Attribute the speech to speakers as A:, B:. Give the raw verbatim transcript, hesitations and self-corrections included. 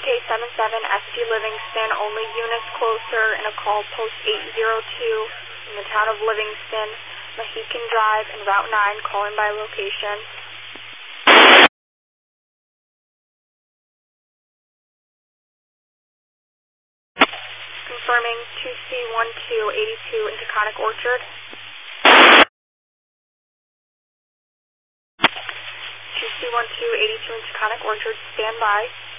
A: seven seven S T Livingston, only units closer in a call post eight zero two in the town of Livingston, Mohican Drive and Route nine, calling by location. Confirming two C one two eighty-two in Taconic Orchard. two C one two eighty-two in Taconic Orchard, stand by.